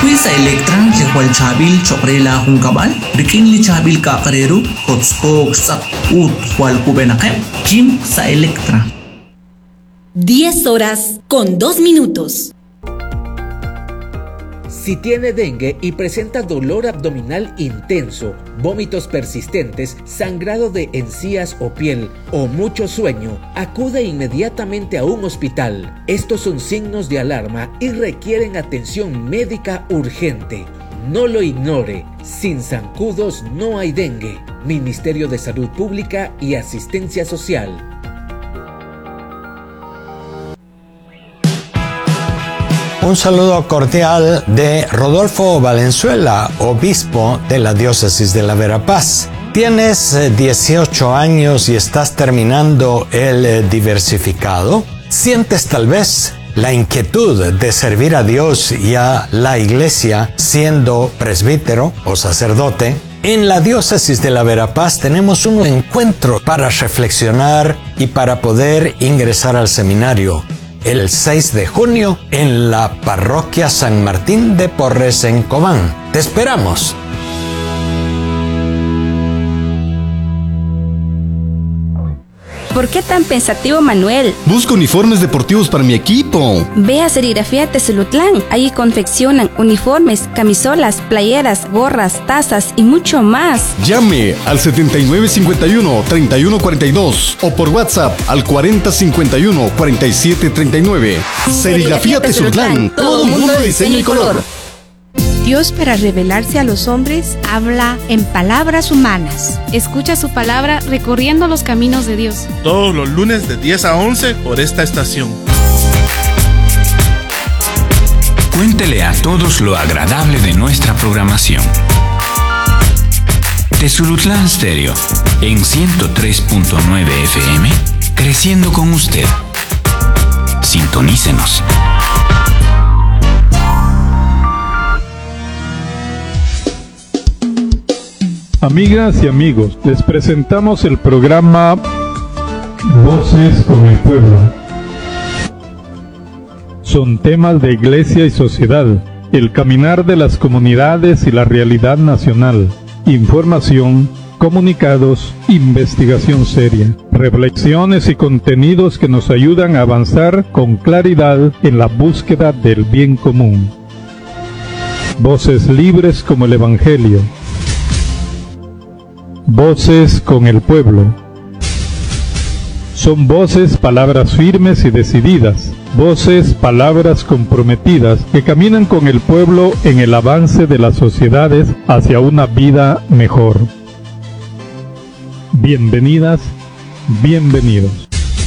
Quiz sa Electra, Jekwal Chabil, Chokrela Hungkabal, Rikinli Chabil Kakareru, Kotskog Sak Ut, Hual Kubenakem, Kim sa Electra. 10 horas con 2 minutos. Si tiene dengue y presenta dolor abdominal intenso, vómitos persistentes, sangrado de encías o piel o mucho sueño, acude inmediatamente a un hospital. Estos son signos de alarma y requieren atención médica urgente. No lo ignore. Sin zancudos no hay dengue. Ministerio de Salud Pública y Asistencia Social. Un saludo cordial de Rodolfo Valenzuela, obispo de la diócesis de la Verapaz. ¿Tienes 18 años y estás terminando el diversificado? ¿Sientes tal vez la inquietud de servir a Dios y a la iglesia siendo presbítero o sacerdote? En la diócesis de la Verapaz tenemos un encuentro para reflexionar y para poder ingresar al seminario. El 6 de junio en la parroquia San Martín de Porres en Cobán. ¡Te esperamos! ¿Por qué tan pensativo, Manuel? Busco uniformes deportivos para mi equipo. Ve a Serigrafía Tezulutlán. Ahí confeccionan uniformes, camisolas, playeras, gorras, tazas y mucho más. Llame al 7951-3142 o por WhatsApp al 4051-4739. Serigrafía Tezulutlán. Todo mundo de diseño y color. Dios, para revelarse a los hombres, habla en palabras humanas. Escucha su palabra recorriendo los caminos de Dios. Todos los lunes de 10 a 11 por esta estación. Cuéntele a todos lo agradable de nuestra programación. Tezulutlán Stereo, en 103.9 FM, creciendo con usted. Sintonícenos. Amigas y amigos, les presentamos el programa Voces con el Pueblo. Son temas de iglesia y sociedad, el caminar de las comunidades y la realidad nacional, información, comunicados, investigación seria, reflexiones y contenidos que nos ayudan a avanzar con claridad en la búsqueda del bien común. Voces libres como el Evangelio. Voces con el pueblo. Son voces, palabras firmes y decididas, voces, palabras comprometidas que caminan con el pueblo en el avance de las sociedades hacia una vida mejor. Bienvenidas, bienvenidos.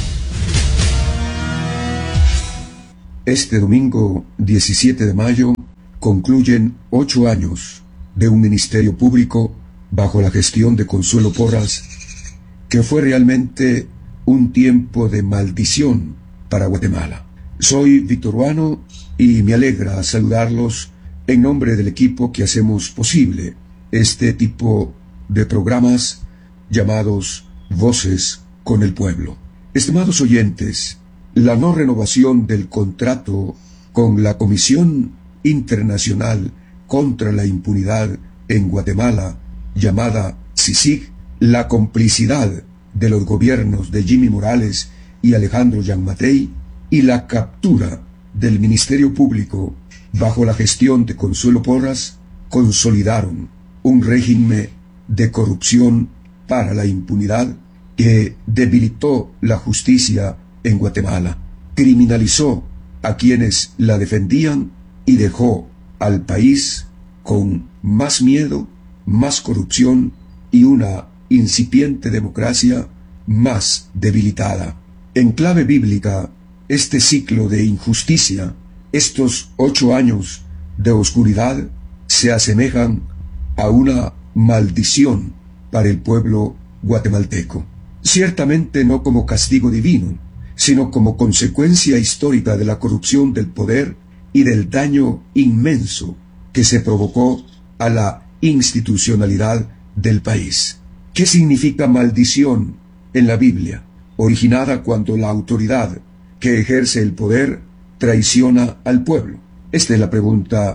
Este domingo 17 de mayo concluyen 8 años de un ministerio público bajo la gestión de Consuelo Porras, que fue realmente un tiempo de maldición para Guatemala. Soy victoruano y me alegra saludarlos en nombre del equipo que hacemos posible este tipo de programas llamados Voces con el Pueblo. Estimados oyentes, la no renovación del contrato con la Comisión Internacional contra la Impunidad en Guatemala, llamada CICIG, la complicidad de los gobiernos de Jimmy Morales y Alejandro Gianmattei y la captura del Ministerio Público bajo la gestión de Consuelo Porras consolidaron un régimen de corrupción para la impunidad que debilitó la justicia en Guatemala, criminalizó a quienes la defendían y dejó al país con más miedo, más corrupción y una incipiente democracia más debilitada. En clave bíblica, este ciclo de injusticia, estos 8 años de oscuridad, se asemejan a una maldición para el pueblo guatemalteco. Ciertamente no como castigo divino, sino como consecuencia histórica de la corrupción del poder y del daño inmenso que se provocó a la institucionalidad del país. ¿Qué significa maldición en la Biblia? Originada cuando la autoridad que ejerce el poder traiciona al pueblo. Esta es la pregunta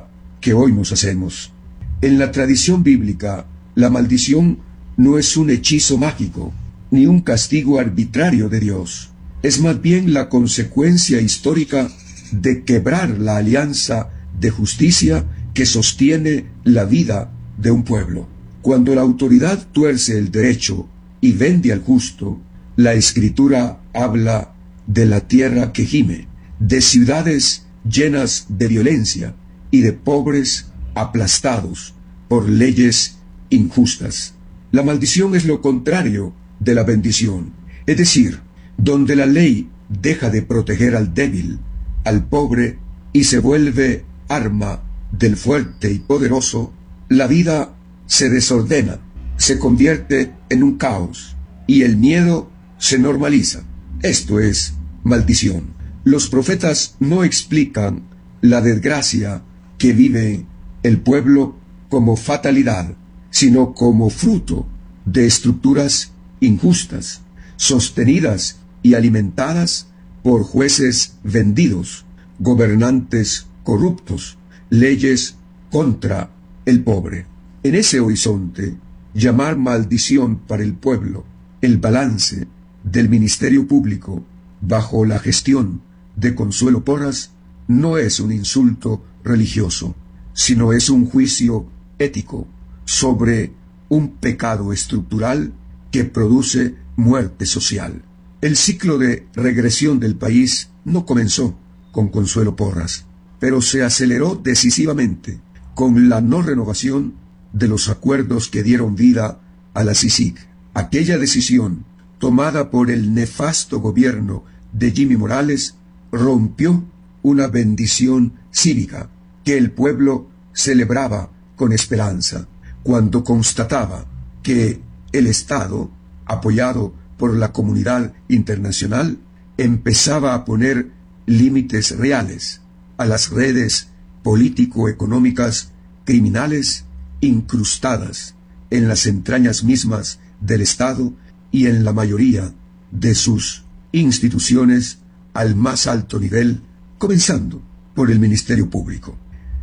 que hoy nos hacemos. En la tradición bíblica, la maldición no es un hechizo mágico, ni un castigo arbitrario de Dios. Es más bien la consecuencia histórica de quebrar la alianza de justicia que sostiene la vida de un pueblo. Cuando la autoridad tuerce el derecho y vende al justo, la Escritura habla de la tierra que gime, de ciudades llenas de violencia y de pobres aplastados por leyes injustas. La maldición es lo contrario de la bendición, es decir, donde la ley deja de proteger al débil, al pobre, y se vuelve arma del fuerte y poderoso, la vida se desordena, se convierte en un caos, y el miedo se normaliza. Esto es maldición. Los profetas no explican la desgracia que vive el pueblo como fatalidad, sino como fruto de estructuras injustas, sostenidas y alimentadas por jueces vendidos, gobernantes corruptos, leyes contra el pobre. En ese horizonte, llamar maldición para el pueblo el balance del ministerio público bajo la gestión de Consuelo Porras no es un insulto religioso, sino es un juicio ético sobre un pecado estructural que produce muerte social. El ciclo de regresión del país no comenzó con Consuelo Porras, pero se aceleró decisivamente con la no renovación de los acuerdos que dieron vida a la CICIG. Aquella decisión, tomada por el nefasto gobierno de Jimmy Morales, rompió una bendición cívica que el pueblo celebraba con esperanza, cuando constataba que el Estado, apoyado por la comunidad internacional, empezaba a poner límites reales a las redes político-económicas criminales incrustadas en las entrañas mismas del Estado y en la mayoría de sus instituciones al más alto nivel, comenzando por el Ministerio Público.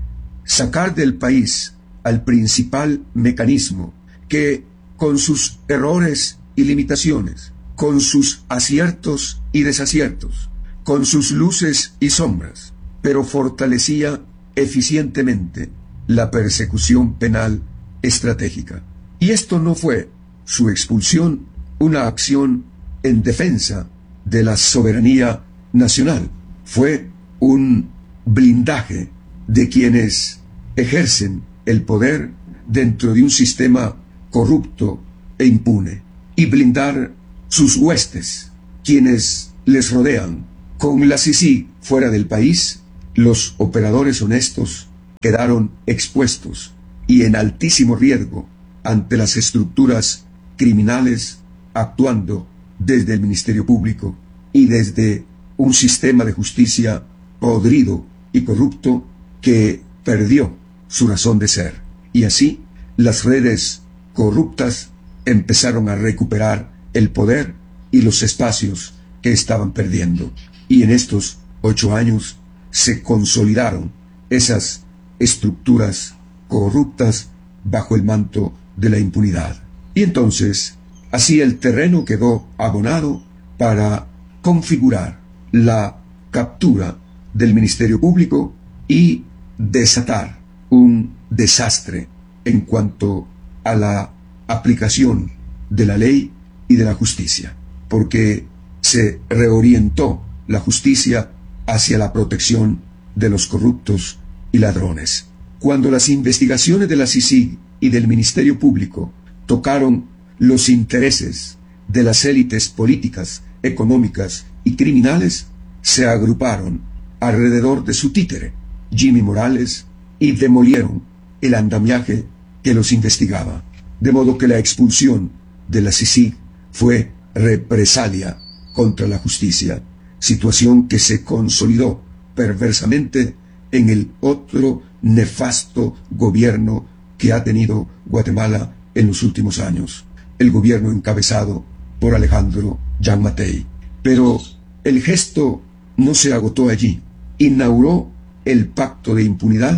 Sacar del país al principal mecanismo que, con sus errores y limitaciones, con sus aciertos y desaciertos, con sus luces y sombras, pero fortalecía eficientemente la persecución penal estratégica. Y esto no fue su expulsión una acción en defensa de la soberanía nacional, fue un blindaje de quienes ejercen el poder dentro de un sistema corrupto e impune, y blindar sus huestes, quienes les rodean. Con la CICIG fuera del país, los operadores honestos quedaron expuestos y en altísimo riesgo ante las estructuras criminales actuando desde el Ministerio Público y desde un sistema de justicia podrido y corrupto que perdió su razón de ser. Y así, las redes corruptas empezaron a recuperar el poder y los espacios que estaban perdiendo. Y en estos 8 años se consolidaron esas estructuras corruptas bajo el manto de la impunidad. Y entonces, así el terreno quedó abonado para configurar la captura del Ministerio Público y desatar un desastre en cuanto a la aplicación de la ley y de la justicia, porque se reorientó la justicia hacia la protección de los corruptos y ladrones. Cuando las investigaciones de la CICIG y del Ministerio Público tocaron los intereses de las élites políticas, económicas y criminales, se agruparon alrededor de su títere, Jimmy Morales, y demolieron el andamiaje que los investigaba. De modo que la expulsión de la CICIG fue represalia contra la justicia, situación que se consolidó perversamente en el otro nefasto gobierno que ha tenido Guatemala en los últimos años, el gobierno encabezado por Alejandro Giammattei. Pero el gesto no se agotó allí. Inauguró el pacto de impunidad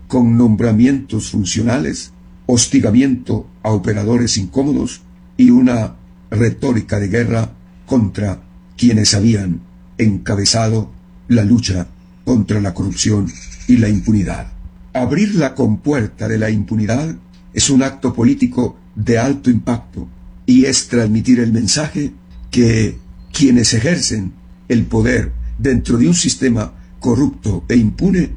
con nombramientos funcionales, hostigamiento a operadores incómodos y una retórica de guerra contra quienes habían encabezado la lucha contra la corrupción y la impunidad. Abrir la compuerta de la impunidad es un acto político de alto impacto y es transmitir el mensaje que quienes ejercen el poder dentro de un sistema corrupto e impune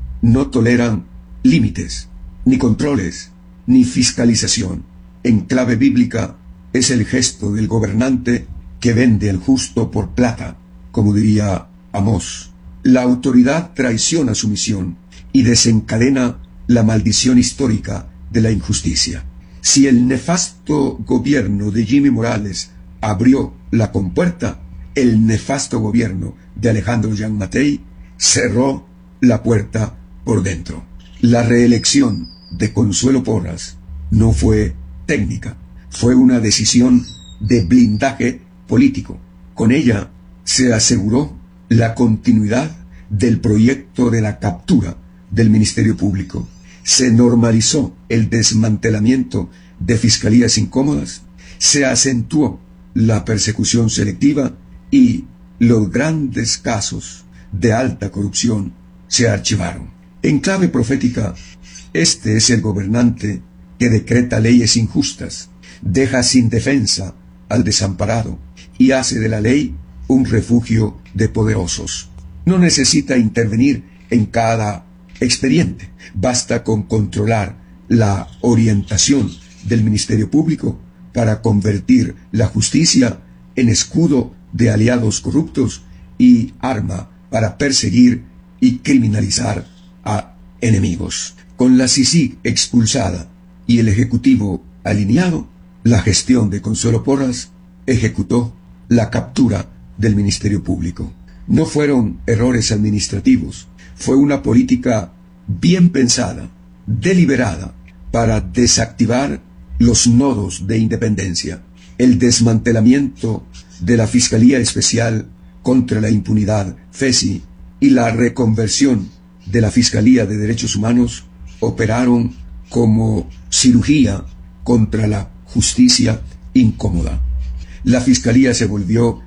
no toleran límites, ni controles, ni fiscalización. En clave bíblica es el gesto del gobernante que vende al justo por plata, como diría Amós. La autoridad traiciona su misión y desencadena la maldición histórica de la injusticia. Si el nefasto gobierno de Jimmy Morales abrió la compuerta, el nefasto gobierno de Alejandro Giammattei cerró la puerta por dentro. La reelección de Consuelo Porras no fue técnica, fue una decisión de blindaje político. Con ella se aseguró la continuidad del proyecto de la captura del Ministerio Público. Se normalizó el desmantelamiento de fiscalías incómodas, se acentuó la persecución selectiva y los grandes casos de alta corrupción se archivaron. En clave profética, este es el gobernante que decreta leyes injustas, deja sin defensa al desamparado y hace de la ley un refugio de poderosos. No necesita intervenir en cada expediente, basta con controlar la orientación del Ministerio Público para convertir la justicia en escudo de aliados corruptos y arma para perseguir y criminalizar a enemigos. Con la CICIG expulsada y el Ejecutivo alineado, la gestión de Consuelo Porras ejecutó la captura del Ministerio Público. No fueron errores administrativos, fue una política bien pensada, deliberada, para desactivar los nodos de independencia, el desmantelamiento de la Fiscalía Especial contra la Impunidad, FESI, y la reconversión de la Fiscalía de Derechos Humanos operaron como cirugía contra la justicia incómoda. La Fiscalía se volvió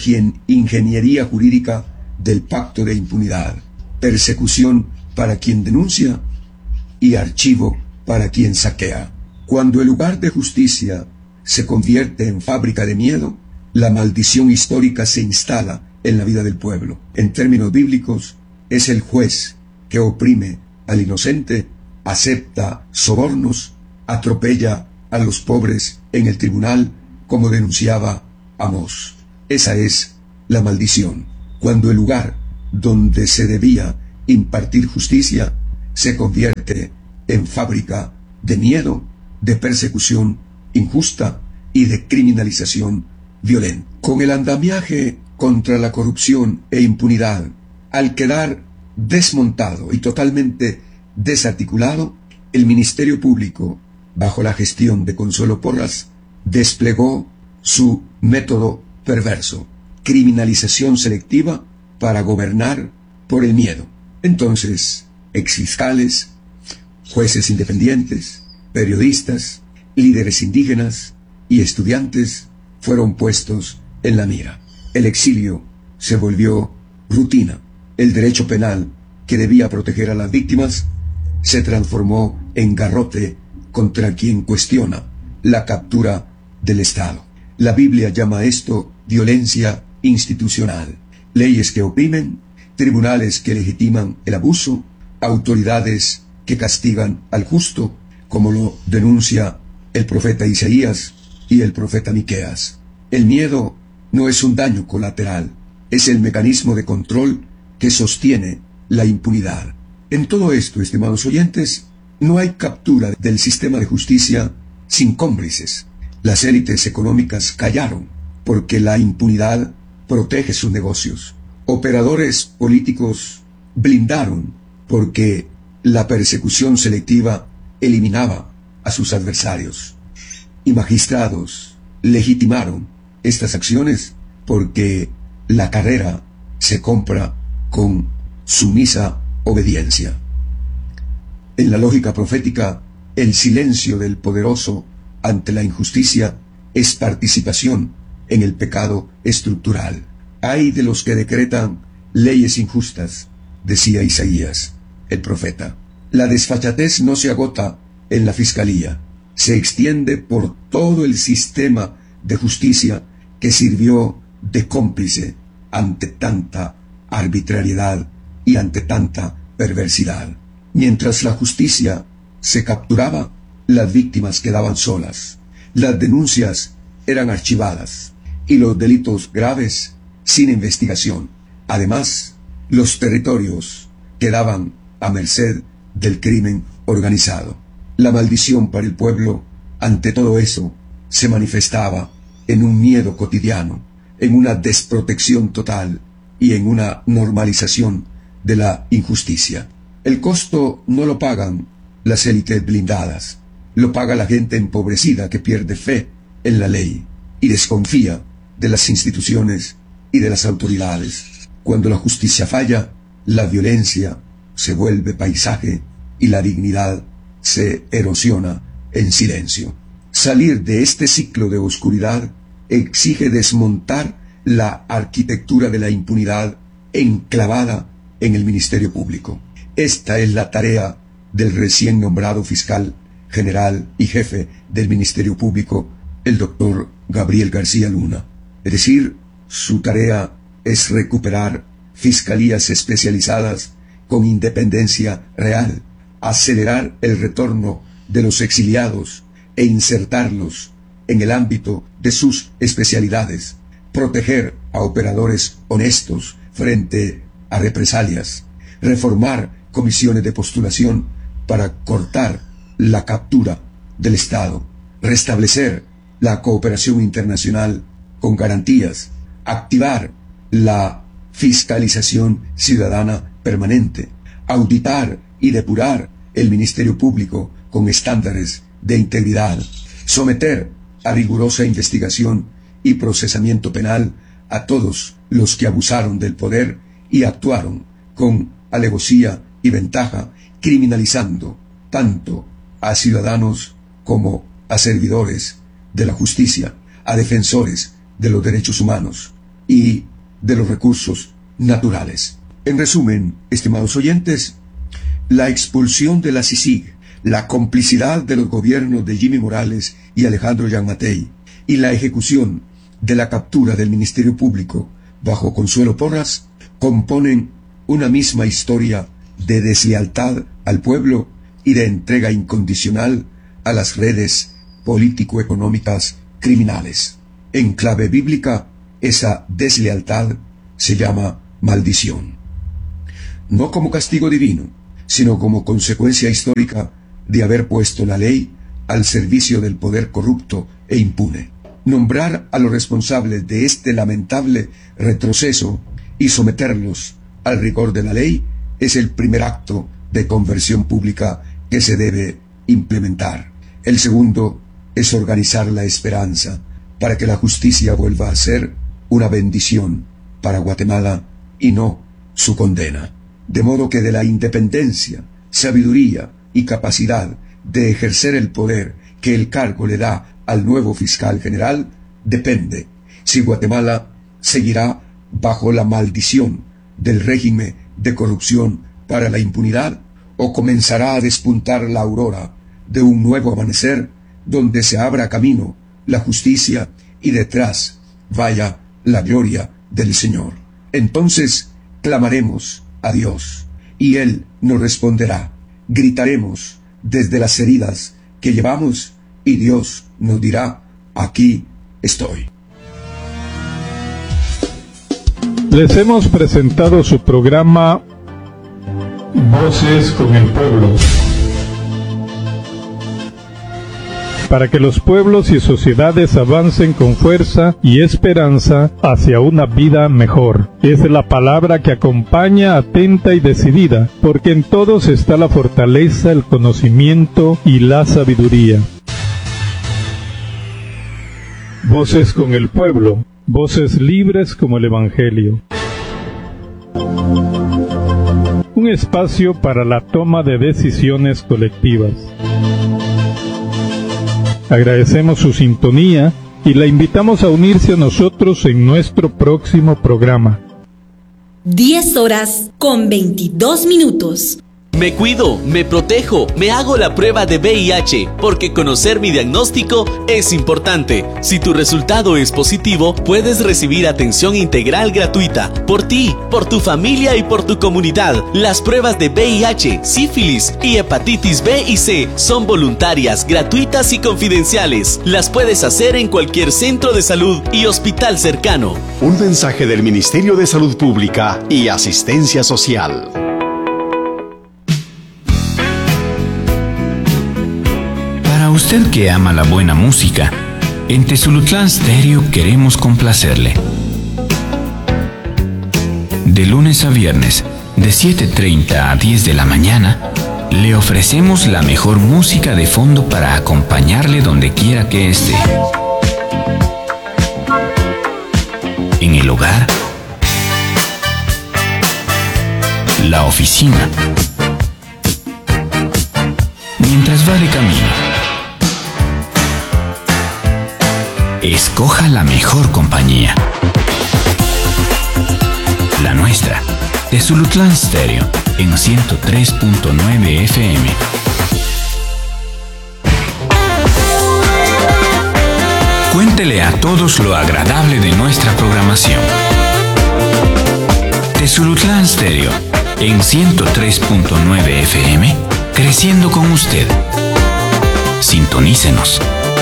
ingeniería jurídica del pacto de impunidad, persecución para quien denuncia y archivo para quien saquea. Cuando el lugar de justicia se convierte en fábrica de miedo, la maldición histórica se instala en la vida del pueblo. En términos bíblicos, es el juez que oprime al inocente, acepta sobornos, atropella a los pobres en el tribunal, como denunciaba Amós. Esa es la maldición. Cuando el lugar donde se debía impartir justicia se convierte en fábrica de miedo, de persecución injusta y de criminalización violenta. Con el andamiaje contra la corrupción e impunidad, al quedar desmontado y totalmente desarticulado, el Ministerio Público, bajo la gestión de Consuelo Porras, desplegó su método perverso, criminalización selectiva para gobernar por el miedo. Entonces, exfiscales, jueces independientes, periodistas, líderes indígenas y estudiantes fueron puestos en la mira. El exilio se volvió rutina. El derecho penal, que debía proteger a las víctimas, se transformó en garrote contra quien cuestiona la captura del Estado. La Biblia llama esto violencia institucional. Leyes que oprimen, tribunales que legitiman el abuso, autoridades que castigan al justo, como lo denuncia el profeta Isaías y el profeta Miqueas. El miedo no es un daño colateral, es el mecanismo de control que sostiene la impunidad. En todo esto, estimados oyentes, no hay captura del sistema de justicia sin cómplices. Las élites económicas callaron porque la impunidad protege sus negocios. Operadores políticos blindaron porque la persecución selectiva eliminaba a sus adversarios. Y magistrados legitimaron estas acciones porque la carrera se compra con sumisa obediencia. En la lógica profética, el silencio del poderoso ante la injusticia es participación en el pecado estructural. Ay de los que decretan leyes injustas, decía Isaías, el profeta. La desfachatez no se agota en la fiscalía, se extiende por todo el sistema de justicia que sirvió de cómplice ante tanta arbitrariedad y ante tanta perversidad. Mientras la justicia se capturaba, las víctimas quedaban solas, las denuncias eran archivadas y los delitos graves sin investigación. Además, los territorios quedaban a merced del crimen organizado. La maldición para el pueblo ante todo eso se manifestaba en un miedo cotidiano, en una desprotección total y en una normalización de la injusticia. El costo no lo pagan las élites blindadas, lo paga la gente empobrecida que pierde fe en la ley y desconfía de las instituciones y de las autoridades. Cuando la justicia falla, la violencia se vuelve paisaje y la dignidad se erosiona en silencio. Salir de este ciclo de oscuridad exige desmontar la arquitectura de la impunidad enclavada en el Ministerio Público. Esta es la tarea del recién nombrado fiscal general y jefe del Ministerio Público, el doctor Gabriel García Luna. Es decir, su tarea es recuperar fiscalías especializadas con independencia real, acelerar el retorno de los exiliados e insertarlos en el ámbito de sus especialidades, proteger a operadores honestos frente a represalias, reformar comisiones de postulación para cortar la captura del Estado, restablecer la cooperación internacional con garantías, activar la fiscalización ciudadana permanente, auditar y depurar el Ministerio Público con estándares de integridad, someter a rigurosa investigación y procesamiento penal a todos los que abusaron del poder y actuaron con alevosía y ventaja, criminalizando tanto a ciudadanos como a servidores de la justicia, a defensores de los derechos humanos y de los recursos naturales. En resumen, estimados oyentes, la expulsión de la CICIG, la complicidad de los gobiernos de Jimmy Morales y Alejandro Gianmattei y la ejecución de la captura del Ministerio Público bajo Consuelo Porras componen una misma historia de deslealtad al pueblo y de entrega incondicional a las redes político-económicas criminales. En clave bíblica, esa deslealtad se llama maldición. No como castigo divino, sino como consecuencia histórica de haber puesto la ley al servicio del poder corrupto e impune. Nombrar a los responsables de este lamentable retroceso y someterlos al rigor de la ley es el primer acto de conversión pública que se debe implementar. El segundo es organizar la esperanza para que la justicia vuelva a ser una bendición para Guatemala y no su condena. De modo que de la independencia, sabiduría y capacidad de ejercer el poder que el cargo le da al nuevo fiscal general depende si Guatemala seguirá bajo la maldición del régimen de corrupción para la impunidad o comenzará a despuntar la aurora de un nuevo amanecer donde se abra camino la justicia y detrás vaya la gloria del Señor. Entonces clamaremos a Dios y Él nos responderá. Gritaremos desde las heridas que llevamos y Dios nos dirá: aquí estoy. Les hemos presentado su programa Voces con el Pueblo, para que los pueblos y sociedades avancen con fuerza y esperanza hacia una vida mejor. Es la palabra que acompaña atenta y decidida, porque en todos está la fortaleza, el conocimiento y la sabiduría. Voces con el Pueblo, voces libres como el Evangelio. un espacio para la toma de decisiones colectivas. Agradecemos su sintonía y la invitamos a unirse a nosotros en nuestro próximo programa. 10:22. Me cuido, me protejo, me hago la prueba de VIH, porque conocer mi diagnóstico es importante. Si tu resultado es positivo, puedes recibir atención integral gratuita, por ti, por tu familia y por tu comunidad. Las pruebas de VIH, sífilis y hepatitis B y C son voluntarias, gratuitas y confidenciales. Las puedes hacer en cualquier centro de salud y hospital cercano. Un mensaje del Ministerio de Salud Pública y Asistencia Social. Para usted que ama la buena música, en Tezulutlán Stereo queremos complacerle. De lunes a viernes, de 7:30 a 10 de la mañana, le ofrecemos la mejor música de fondo para acompañarle donde quiera que esté. En el hogar, la oficina, mientras va de camino. Escoja la mejor compañía. La nuestra, Tezulutlán Stereo, en 103.9 FM. Cuéntele a todos lo agradable de nuestra programación. Tezulutlán Stereo, en 103.9 FM, creciendo con usted. Sintonícenos.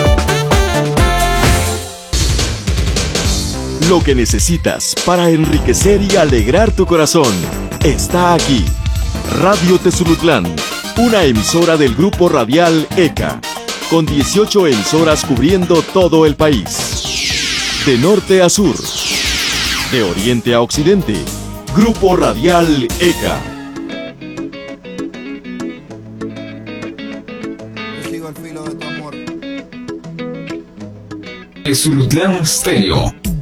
Lo que necesitas para enriquecer y alegrar tu corazón está aquí. Radio Tezulutlán, una emisora del grupo radial ECA, con 18 emisoras cubriendo todo el país. De norte a sur, de oriente a occidente, Grupo Radial ECA. Tezulutlán Stereo.